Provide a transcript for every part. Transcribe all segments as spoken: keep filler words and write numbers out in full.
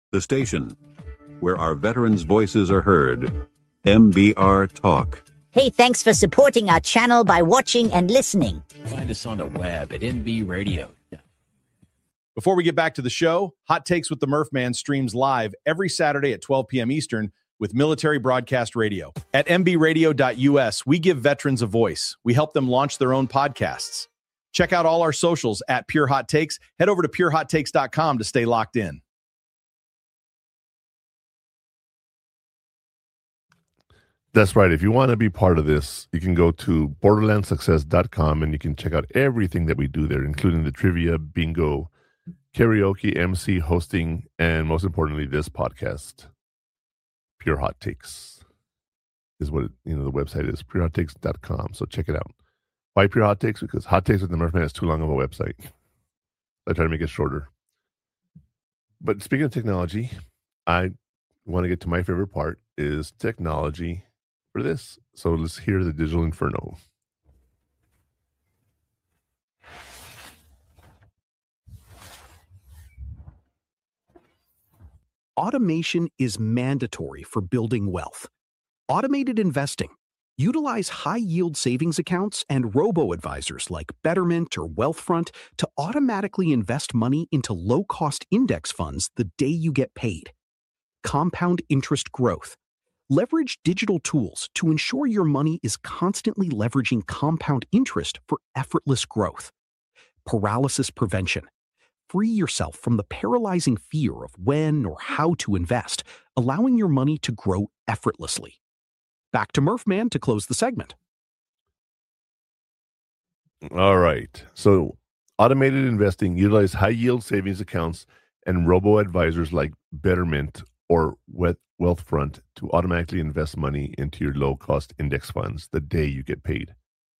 The station where our veterans' voices are heard. M B R Talk. Hey, thanks for supporting our channel by watching and listening. Find us on the web at M B Radio. Before we get back to the show, Hot Takes with the Murph Man streams live every Saturday at twelve p.m. Eastern with Military Broadcast Radio. At m b radio dot u s, we give veterans a voice. We help them launch their own podcasts. Check out all our socials at Pure Hot Takes. Head over to pure hot takes dot com to stay locked in. That's right. If you want to be part of this, you can go to borderland success dot com and you can check out everything that we do there, including the trivia, bingo, karaoke, M C, hosting, and most importantly, this podcast. Pure Hot Takes is what it, you know the website is, pure hot takes dot com. So check it out. Why Pure Hot Takes? Because Hot Takes with the Murph Man is too long of a website. I try to make it shorter. But speaking of technology, I want to get to my favorite part is technology for this. So let's hear the Digital Inferno. Automation is mandatory for building wealth. Automated investing. Utilize high-yield savings accounts and robo-advisors like Betterment or Wealthfront to automatically invest money into low-cost index funds the day you get paid. Compound interest growth. Leverage digital tools to ensure your money is constantly leveraging compound interest for effortless growth. Paralysis prevention. Free yourself from the paralyzing fear of when or how to invest, allowing your money to grow effortlessly. Back to Murph Man to close the segment. All right. So automated investing, utilize high-yield savings accounts and robo-advisors like Betterment or Wealthfront to automatically invest money into your low-cost index funds the day you get paid.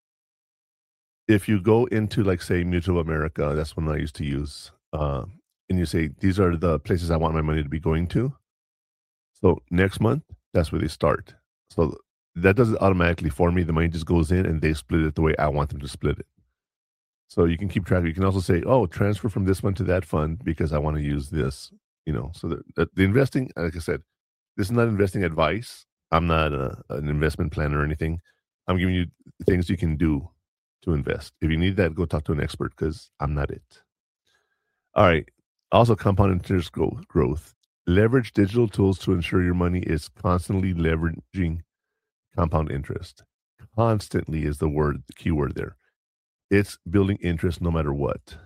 If you go into, like, say, Mutual America, that's one I used to use, uh, and you say, these are the places I want my money to be going to. So next month, that's where they start. So that does it automatically for me. The money just goes in and they split it the way I want them to split it. So you can keep track. You can also say, oh, transfer from this fund to that fund because I want to use this, you know. So the, the, the investing, like I said, this is not investing advice. I'm not a, an investment planner or anything. I'm giving you things you can do to invest. If you need that, go talk to an expert because I'm not it. All right. Also, compound interest growth. Leverage digital tools to ensure your money is constantly leveraging compound interest. Constantly is the word, the key word there. It's building interest no matter what.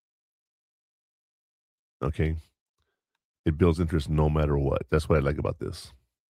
Okay? It builds interest no matter what. That's what I like about this.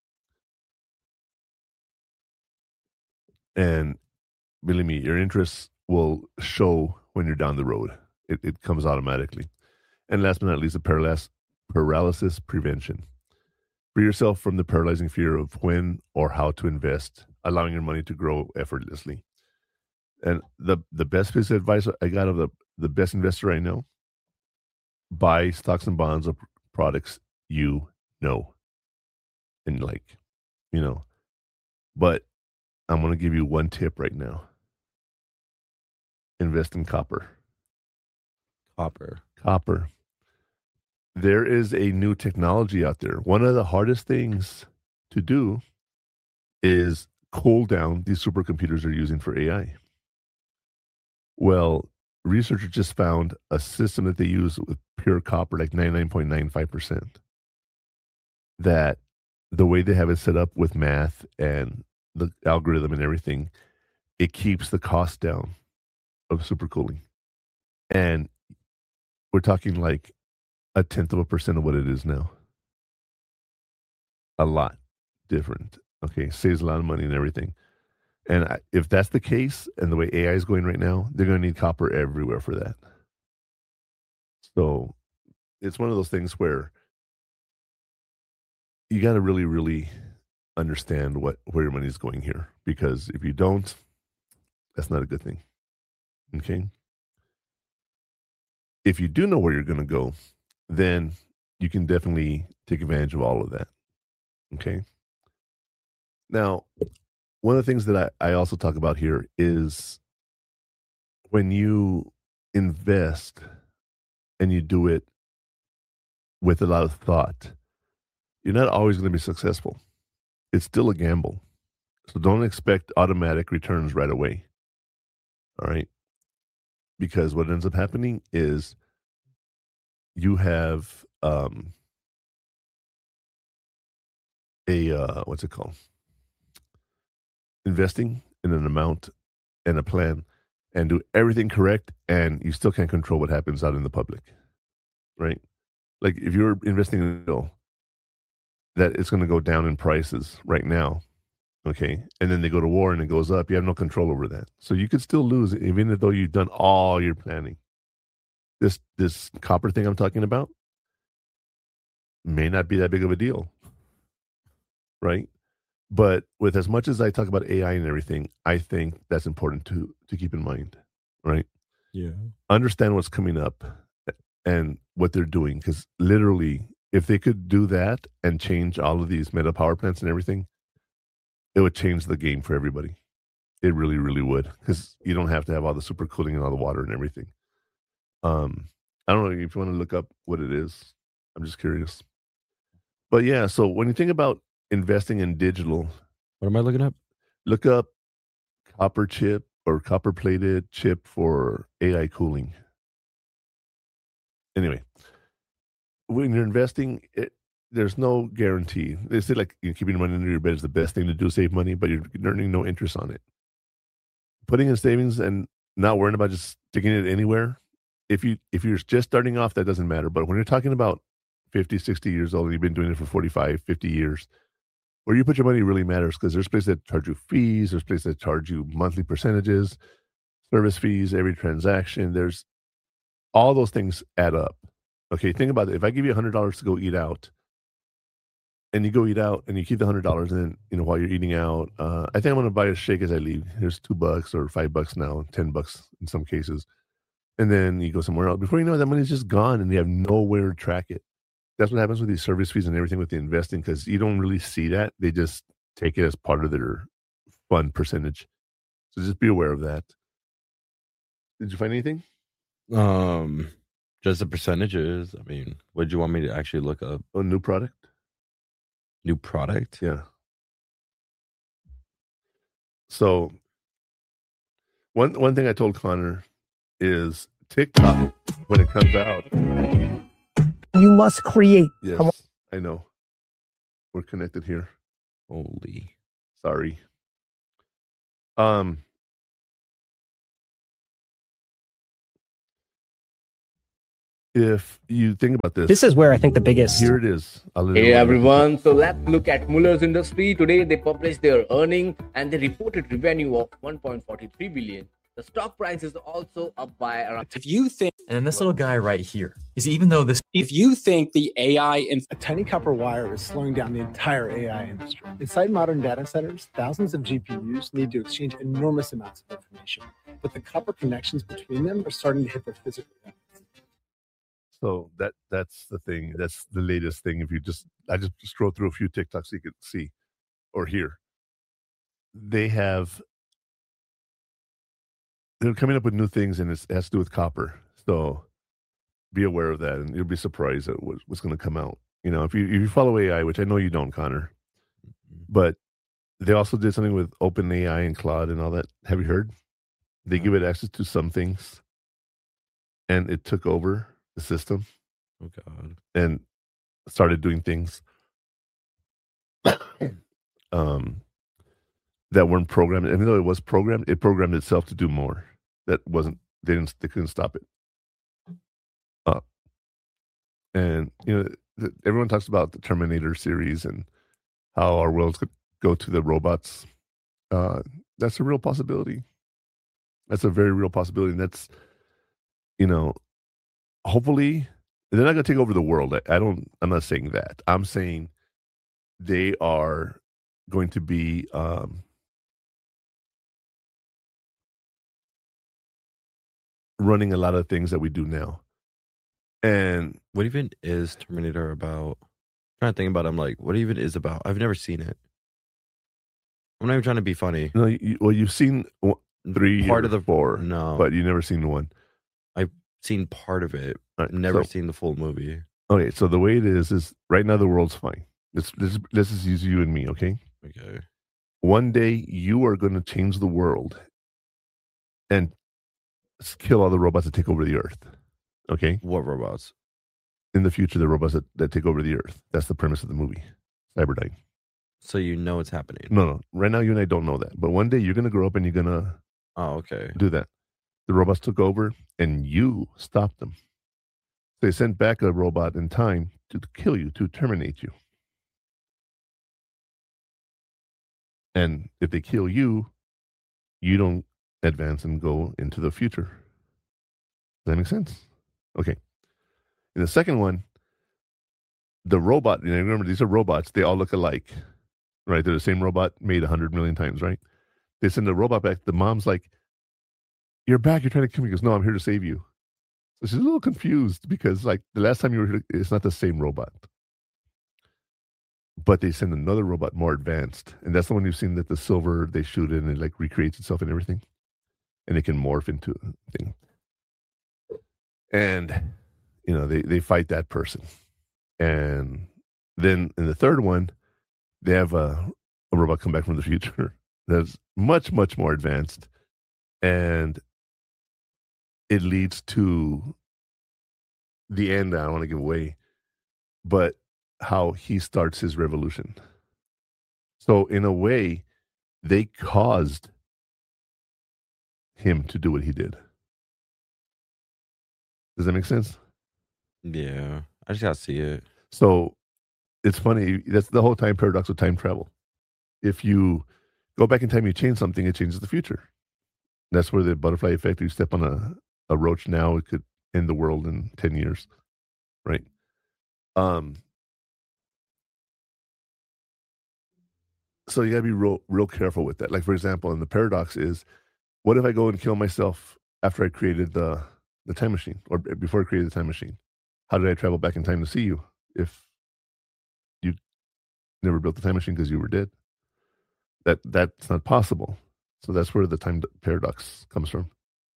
And believe me, your interest will show when you're down the road. It, it comes automatically. And last but not least, the paralysis, paralysis prevention. Free yourself from the paralyzing fear of when or how to invest, allowing your money to grow effortlessly. And the, the best piece of advice I got of the, the best investor I know, buy stocks and bonds of products you know and like, you know. But I'm going to give you one tip right now. Invest in copper. Copper. Copper. There is a new technology out there. One of the hardest things to do is cool down these supercomputers they're using for A I. Well, researchers just found a system that they use with pure copper, like ninety-nine point nine five percent, that the way they have it set up with math and the algorithm and everything, it keeps the cost down of supercooling. And we're talking like a tenth of a percent of what it is now. A lot different. Okay, saves a lot of money and everything. And I, if that's the case, and the way A I is going right now, they're going to need copper everywhere for that. So it's one of those things where you got to really, really understand what where your money is going here. Because if you don't, that's not a good thing. Okay? If you do know where you're going to go, then you can definitely take advantage of all of that. Okay? Now, one of the things that I, I also talk about here is when you invest and you do it with a lot of thought, you're not always going to be successful. It's still a gamble. So don't expect automatic returns right away. All right. Because what ends up happening is you have um, a, uh, what's it called? Investing in an amount and a plan and do everything correct, and you still can't control what happens out in the public. Right? Like if you're investing in a bill that it's going to go down in prices right now, okay, and then they go to war and it goes up, you have no control over that. So you could still lose even though you've done all your planning. This this copper thing I'm talking about may not be that big of a deal, right? But with as much as I talk about A I and everything, I think that's important to to keep in mind, right? Yeah. Understand what's coming up and what they're doing, because literally, if they could do that and change all of these meta power plants and everything, it would change the game for everybody. It really, really would, because you don't have to have all the supercooling and all the water and everything. Um, I don't know if you want to look up what it is. I'm just curious. But yeah, so when you think about investing in digital, What am I looking up? look up copper chip or copper plated chip for A I cooling. Anyway, when you're investing, it, there's no guarantee. They say like you know, keeping money under your bed is the best thing to do, save money, but you're earning no interest on it. Putting in savings and not worrying about just sticking it anywhere. If you if you're just starting off, that doesn't matter. But when you're talking about fifty, sixty years old and you've been doing it for forty-five, fifty years, where you put your money really matters, because there's places that charge you fees, there's places that charge you monthly percentages, service fees, every transaction. There's all those things add up. Okay, think about it. If I give you one hundred dollars to go eat out, and you go eat out and you keep the one hundred dollars, and then, you know, while you're eating out, uh, I think I'm going to buy a shake as I leave. Here's two bucks or five bucks now, ten bucks in some cases. And then you go somewhere else. Before you know it, that money's just gone and you have nowhere to track it. That's what happens with these service fees and everything with the investing, because you don't really see that. They just take it as part of their fund percentage. So just be aware of that. Did you find anything? Um, just the percentages. I mean, what did you want me to actually look up? A new product? New product? Yeah. So one one thing I told Connor is TikTok, when it comes out. You must create. Yes, Come on. I know. We're connected here. Holy. Sorry. Um. If you think about this, This is where I think the biggest. here it is. I'll Hey everyone, so let's look at Muller's Industry. Today they published their earning and they reported revenue of one point four three billion. The stock price is also up by around. If you think, and then this little guy right here is, even though this, If you think the A I and A tiny copper wire is slowing down the entire A I industry. Inside modern data centers, thousands of G P Us need to exchange enormous amounts of information, but the copper connections between them are starting to hit their physical limits. So that that's the thing. That's the latest thing. If you just, I just scroll through a few TikToks so you can see or hear. They have, they're coming up with new things, and it's, it has to do with copper. So be aware of that, and you'll be surprised at what, what's going to come out. You know, if you if you follow A I, which I know you don't, Connor, but they also did something with OpenAI and Claude and all that. Have you heard? They give it access to some things, and it took over the system. Oh God. And started doing things um, that weren't programmed. Even though it was programmed, it programmed itself to do more. That wasn't. They didn't. They couldn't stop it. Uh, and you know, the, everyone talks about the Terminator series and how our worlds could go to the robots. Uh, that's a real possibility. That's a very real possibility, and that's, you know, hopefully they're not going to take over the world. I, I don't. I'm not saying that. I'm saying they are going to be um, running a lot of things that we do now. And What even is Terminator about? I'm trying to think about it. I'm like, what even is about? I've never seen it. I'm not even trying to be funny. no, you, well, you've seen one, three Part or of the four, No, but you've never seen one. I've seen part of it. Right, Never so- seen the full movie. Okay, so the way it is is right now the world's fine. Let's let's let's just use you and me, okay? Okay. One day you are going to change the world and s- kill all the robots that take over the earth. Okay? What robots? In the future, the robots that, that take over the earth. That's the premise of the movie, Cyberdyne. So you know it's happening. No, no. Right now, you and I don't know that. But one day you're going to grow up and you're going to Oh, okay. do that. The robots took over and you stopped them. They sent back a robot in time to kill you, to terminate you. And if they kill you, you don't advance and go into the future. Does that make sense? Okay. In the second one, the robot, you know, remember, these are robots. They all look alike, right? They're the same robot made a hundred million times, right? They send the robot back. The mom's like, you're back. You're trying to kill me. He goes, no, I'm here to save you. So she's a little confused because, like, the last time you were here, it's not the same robot. But they send another robot more advanced. And that's the one you've seen that the silver, they shoot it and it, like, recreates itself and everything. And it can morph into a thing. And, you know, they, they fight that person. And then in the third one, they have a, a robot come back from the future that's much, much more advanced. And it leads to the end. I don't want to give away, but how he starts his revolution. So in a way, they caused him to do what he did. Does that make sense? Yeah. I just gotta see it. So it's funny. That's the whole time paradox of time travel. If you go back in time, you change something, it changes the future. That's where the butterfly effect, you step on a, a roach now, it could end the world in ten years. Right? Um, so you got to be real, real careful with that. Like, for example, and the paradox is, what if I go and kill myself after I created the, the time machine, or before I created the time machine? How did I travel back in time to see you if you never built the time machine because you were dead? That that's not possible. So that's where the time paradox comes from.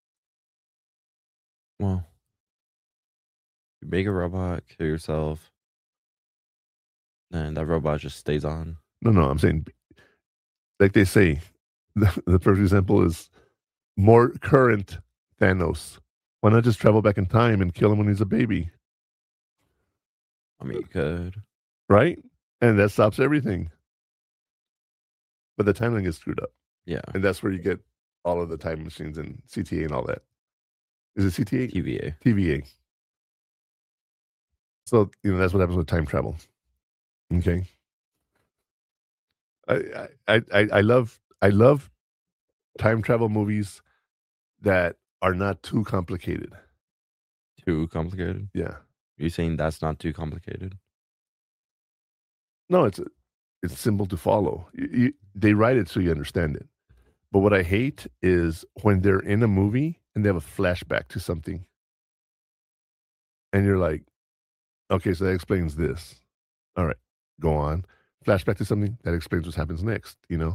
Well, you make a robot, kill yourself, and that robot just stays on. No, no, I'm saying, like they say, the, the perfect example is more current Thanos. Why not just travel back in time and kill him when he's a baby? I mean, you could. Right? And that stops everything. But the timeline gets screwed up. Yeah. And that's where you get all of the time machines and C T A and all that. Is it C T A? T V A. T V A. So, you know, that's what happens with time travel. Okay. I I I, I love I love time travel movies that are not too complicated. Too complicated? Yeah. You're saying that's not too complicated? No, it's it's simple to follow. You, you, they write it so you understand it. But what I hate is when they're in a movie and they have a flashback to something. And you're like, okay, so that explains this. All right, go on. Flashback to something, that explains what happens next, you know?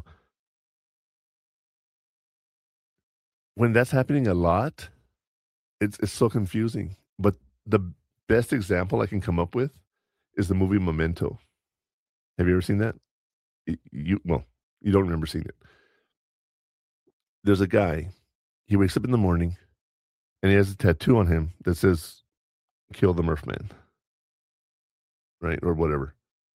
When that's happening a lot, it's it's so confusing. But the best example I can come up with is the movie Memento. Have you ever seen that? You, you well, you don't remember seeing it. There's a guy, he wakes up in the morning and he has a tattoo on him that says, kill the Murph Man. Right? Or whatever.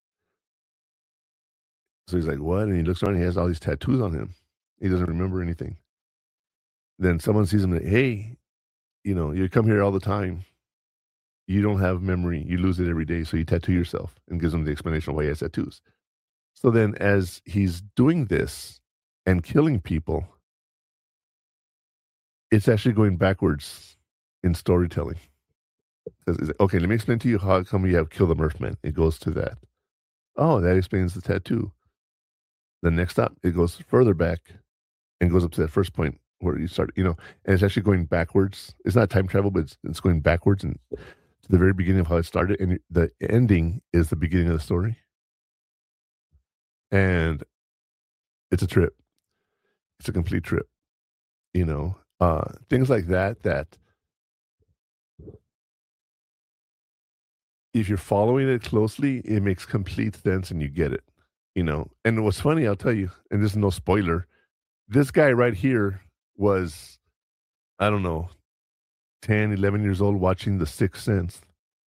So he's like, what? And he looks around and he has all these tattoos on him. He doesn't remember anything. Then someone sees him and, hey, you know, you come here all the time. You don't have memory. You lose it every day. So you tattoo yourself, and gives him the explanation of why he has tattoos. So then as he's doing this and killing people, it's actually going backwards in storytelling. Because, okay, let me explain to you how come you have Kill the Murph Man. It goes to that. Oh, that explains the tattoo. The next stop, it goes further back and goes up to that first point where you start, you know, and it's actually going backwards. It's not time travel, but it's, it's going backwards and to the very beginning of how it started. And the ending is the beginning of the story. And it's a trip. It's a complete trip. You know, uh, things like that, that if you're following it closely, it makes complete sense and you get it. You know, and what's funny, I'll tell you, and this is no spoiler, this guy right here was, I don't know, ten, eleven years old watching The Sixth Sense.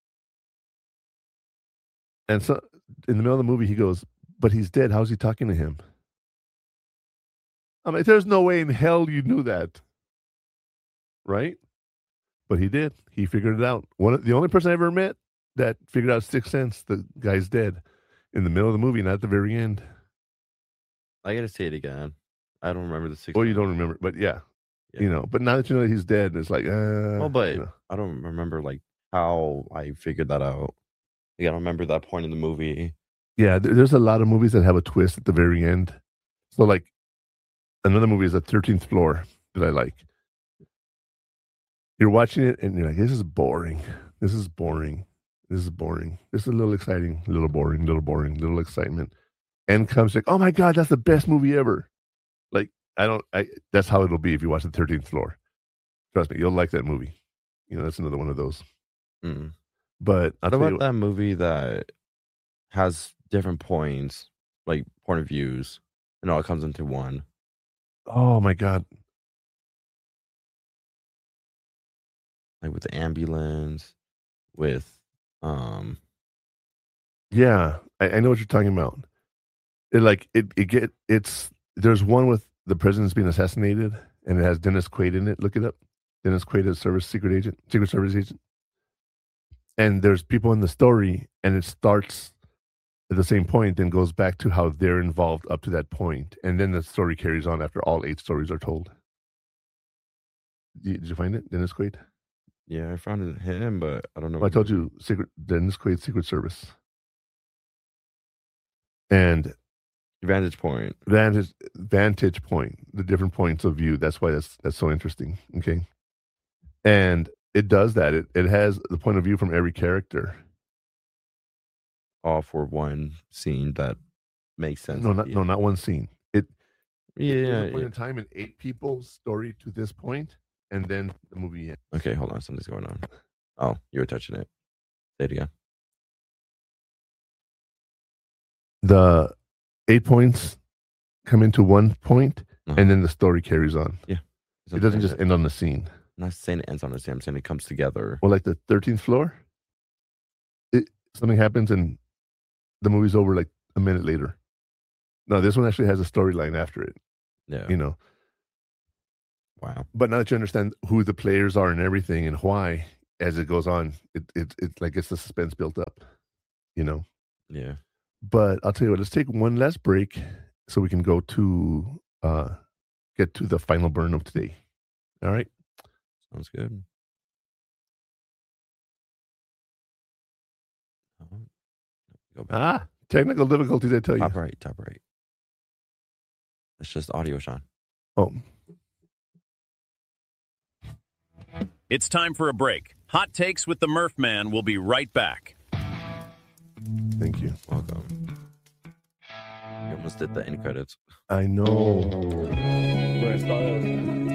And so in the middle of the movie, he goes, but he's dead. How's he talking to him? I'm like, there's no way in hell you knew that. Right? But he did. He figured it out. One of, the only person I ever met that figured out Sixth Sense, the guy's dead. In the middle of the movie, not at the very end. I gotta say it again. I don't remember the six. Well, you don't remember, but yeah. Yeah. You know, but now that you know that he's dead, it's like, uh, Well, but you know. I don't remember like how I figured that out. Like, I don't remember that point in the movie. Yeah, there, there's a lot of movies that have a twist at the very end. So, like, another movie is The thirteenth Floor that I like. You're watching it and you're like, this is boring. This is boring. This is boring. This is a little exciting, a little boring, little boring, little excitement. And comes like, oh my God, that's the best movie ever. Like, I don't, I, that's how it'll be if you watch The thirteenth Floor. Trust me, you'll like that movie. You know, that's another one of those. Mm. But I'll What tell you about what, that movie that has different points, like point of views, and all it comes into one? oh my God. Like with the ambulance, with um Yeah, I, I know what you're talking about. It like it it get it's there's one with the president's being assassinated and it has Dennis Quaid in it. Look it up. Dennis Quaid is service secret agent, secret service agent. And there's people in the story, and it starts at the same point, then goes back to how they're involved up to that point, and then the story carries on after all eight stories are told. Did you find it, Dennis Quaid? yeah, I found it him, but I don't know. Well, I told you, secret Dennis Quaid, Secret Service, and Vantage Point. vantage vantage point, the different points of view. That's why that's that's so interesting. Okay, and it does that. It it has the point of view from every character. All for one scene that makes sense. No, at not the no, end. not one scene. It Yeah, there's a yeah, point yeah. in time in eight people's story to this point, and then the movie ends. Okay, hold on. Something's going on. Oh, you were touching it. Say it again. The eight points come into one point, Uh-huh. and then the story carries on. Yeah. It doesn't just end on the scene. I'm not saying it ends on the same. I'm saying it comes together. Well, like the thirteenth floor, it, something happens and the movie's over like a minute later. No, this one actually has a storyline after it. Yeah. You know. Wow. But now that you understand who the players are and everything and why, as it goes on, it it it like gets the suspense built up. You know. Yeah. But I'll tell you what, let's take one last break so we can go to uh get to the final burn of today. All right. Sounds good. Oh, go back. Ah, technical difficulties, I tell you. Top right, top right. It's just audio, Sean. Oh. It's time for a break. Hot Takes with the Murph Man will be right back. Thank you. Welcome. You almost did the end credits. I know. Where's the-